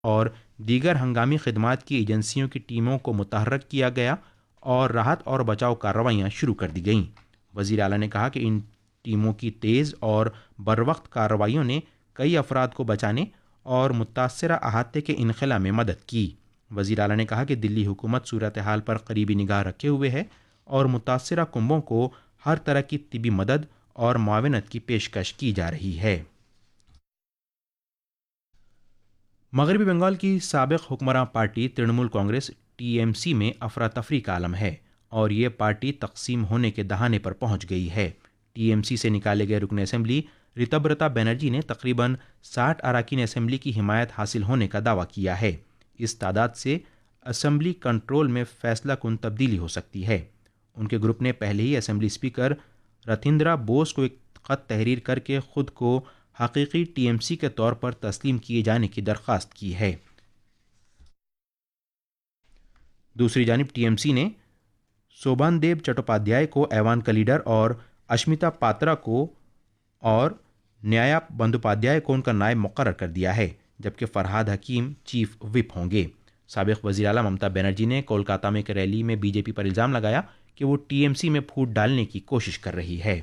और दीगर हंगामी खिदमात की एजेंसियों की टीमों को मुतहर्रक किया गया और राहत और बचाव कार्रवाइयाँ शुरू कर दी गईं। वज़ीर आला ने कहा कि इन टीमों की तेज़ और बरवक्त कार्रवाइयों ने कई अफराद को बचाने और मुतासरा अहाते के इनखला में मदद की। वज़ीर आला ने कहा कि दिल्ली हुकूमत सूरत हाल पर करीबी निगाह रखे हुए है और मुतासरा कुंभों को हर तरह की तिबी मदद और मुआवनत की पेशकश की जा रही है। मगरबी बंगाल की साबिक हुक्मरान पार्टी तृणमूल कांग्रेस टीएमसी में अफरा तफरी का आलम है और ये पार्टी तकसीम होने के दहाने पर पहुंच गई है। टीएमसी से निकाले गए रुकन असेंबली ऋतब्रता बनर्जी ने तकरीबन 60 अरकान असेंबली की हिमायत हासिल होने का दावा किया है। इस तादाद से असेंबली कंट्रोल में फैसला कुन तब्दीली हो सकती है। उनके ग्रुप ने पहले ही असेंबली स्पीकर रथिंद्रा बोस को एक ख़त तहरीर करके खुद को हकीकी टीएमसी के तौर पर तस्लीम किए जाने की दरख्वास्त की है। दूसरी जानिब टीएमसी ने शोभानदेव चट्टोपाध्याय को ऐवान का लीडर और अश्मिता पात्रा को और न्याया बंदोपाध्याय को उनका नायब मुकर्रर कर दिया है, जबकि फरहाद हकीम चीफ विप होंगे। साबिक वज़ीर आला ममता बनर्जी ने कोलकाता में एक रैली में बीजेपी पर इल्ज़ाम लगाया कि वो टीएमसी में फूट डालने की कोशिश कर रही है।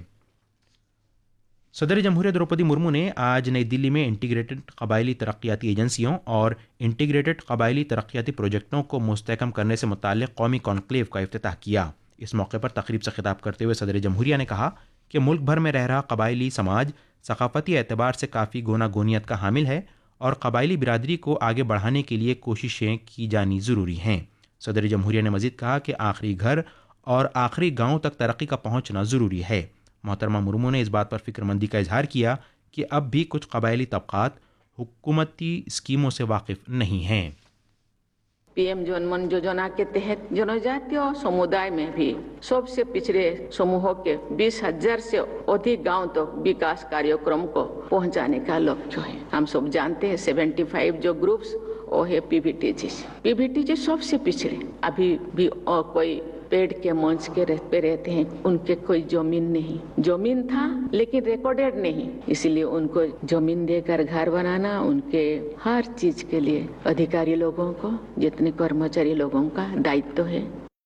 सदर जमहूरियत द्रौपदी मुर्मू ने आज नई दिल्ली में इंटीग्रेटेड कबायली तरक्याती एजेंसियों और इंटीग्रेटेड कबायली तरक्याती प्रोजेक्टों को मुस्तहकम करने से मुताल्लिक़ कौमी कॉन्क्लेव का इफ्तिताह किया। इस मौके पर तकरीब से खिताब करते हुए सदर जमहूरिया ने कहा कि मुल्क भर में रह रहा कबायली समाज सकाफती एतबार से काफ़ी गोनागोनियत का हामिल है और कबायली बिरादरी को आगे बढ़ाने के लिए कोशिशें की जानी ज़रूरी हैं। सदर जमहूरिया ने मज़ीद कहा कि आखिरी घर और आखिरी गाँव तक तरक्की का पहुँचना ज़रूरी है। मोहतरमा मुर्मू ने इस बात पर फिक्रमंदी का इजहार किया कि अब भी कुछ कबायली तबकात हुकूमती स्कीमों से वाकिफ नहीं हैं। पीएम जनमन योजना के तहत जनजातीय समुदाय में भी सबसे पिछड़े समूहों के 20,000 से अधिक गांव तक विकास कार्यक्रम को पहुंचाने का लक्ष्य है। हम सब जानते हैं 75 जो ग्रुप्स वो है पीवीटीजी सबसे पिछड़े, अभी भी कोई पेड़ के मंच के पे रहते हैं, उनके कोई जमीन नहीं, जमीन था लेकिन रिकॉर्डेड नहीं, इसलिए उनको जमीन देकर घर बनाना उनके हर चीज के लिए अधिकारी लोगों को, जितने कर्मचारी लोगों का दायित्व है।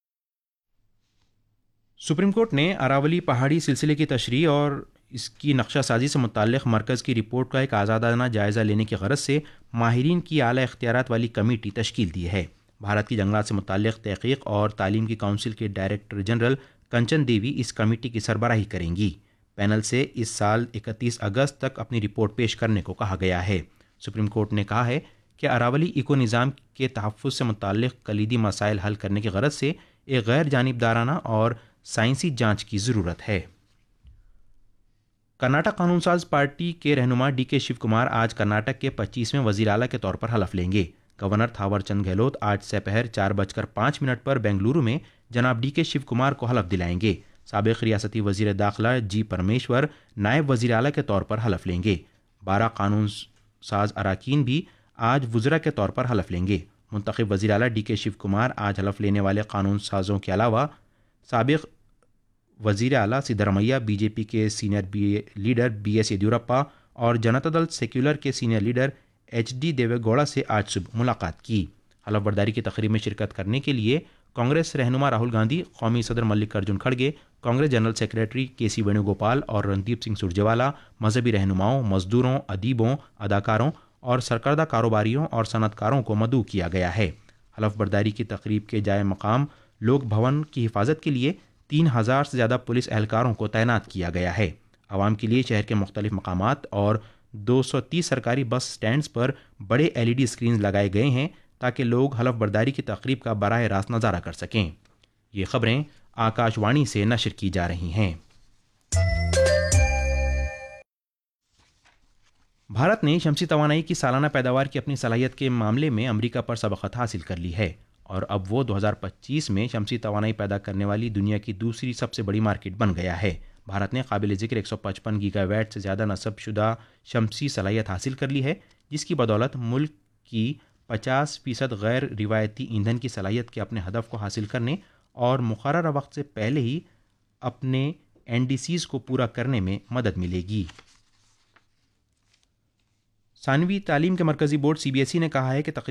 सुप्रीम कोर्ट ने अरावली पहाड़ी सिलसिले की तशरीह और इसकी नक्शा साजी से मुताल्लिक़ मरकज़ की रिपोर्ट का एक आज़ादाना जायज़ा लेने की गरज से माहिरीन की आला इख्तियारात वाली कमेटी तश्कील दी है। भारत की जंगलात से मुताल्लिक़ तहक़ीक़ और तालीम की काउंसिल के डायरेक्टर जनरल कंचन देवी इस कमेटी की सरबराही करेंगी। पैनल से इस साल 31 अगस्त तक अपनी रिपोर्ट पेश करने को कहा गया है। सुप्रीम कोर्ट ने कहा है कि अरावली इको निज़ाम के तहफ़्फ़ुज़ से मुताल्लिक़ कलीदी मसाइल हल करने की गरज से एक गैर जानिबदाराना और साइंसी जाँच की ज़रूरत है। कर्नाटक कानून साज पार्टी के रहनुमा DK शिव कुमार आज कर्नाटक के 25वें वज़ीर आला के तौर पर हलफ लेंगे। गवर्नर थावरचंद गहलोत आज दोपहर 4:05 पर बेंगलुरु में जनाब DK शिव कुमार को हलफ दिलाएंगे। साबिक़ रियासती वज़ीर दाखिला G परमेश्वर नायब वज़ीर आला के तौर पर हलफ लेंगे। 12 कानून साज अरकान भी आज वज़रा के तौर पर हलफ लेंगे। मुंतखब वज़ीर आला DK शिव कुमार आज हलफ लेने वाले कानून साजों के अलावा साबिक़ वज़ीर आला सिद्धरमैया, बीजेपी के सीनियर लीडर BS येदियुरप्पा और जनता दल सेक्युलर के सीनियर लीडर HD देवेगौड़ा से आज सुबह मुलाकात की। हलफ बर्दारी की तकरीब में शिरकत करने के लिए कांग्रेस रहनुमा राहुल गांधी, कौमी सदर मल्लिकार्जुन खड़गे, Congress general secretary KC Venugopal और रणदीप सिंह सुरजेवाला मजहबी रहनुमाओं, मजदूरों, अदीबों, अदाकारों और सरकर्दा कारोबारियों और सनतकारों को मदऊ किया गया है। हलफ बर्दारी की तकरीब के जाए मकाम लोक भवन की हिफाजत के लिए 3000 से ज़्यादा पुलिस एहलकारों को तैनात किया गया है। आवाम के लिए शहर के मुख्तलिफ मकामात और 230 सरकारी बस स्टैंड्स पर बड़े LED स्क्रीन लगाए गए हैं ताकि लोग हलफ बर्दारी की तकरीब का बराह रास्त नज़ारा कर सकें। ये खबरें आकाशवाणी से नशर की जा रही हैं। भारत ने शमसी तवानाई की सालाना पैदावार की अपनी सलाहियत के मामले में अमेरिका पर सबकत हासिल कर ली है और अब वो 2025 में शमसी तवानाई पैदा करने वाली दुनिया की दूसरी सबसे बड़ी मार्केट बन गया है। भारत ने काबिल ज़िक्र 155 गीगावाट से ज़्यादा नस्बशुदा शमसी सलाहियत हासिल कर ली है, जिसकी बदौलत मुल्क की 50% गैर रिवायती ईंधन की सलाहियत के अपने हदफ को हासिल करने और मुकर्रर वक्त से पहले ही अपने NDCs को पूरा करने में मदद मिलेगी। सानवी तालीम के मरकजी बोर्ड CBSE ने कहा है कि